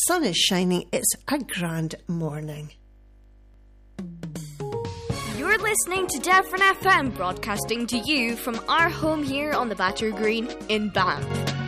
sun is shining. It's a grand morning. You're listening to Devon FM, broadcasting to you from our home here on the Batcher Green in Banff.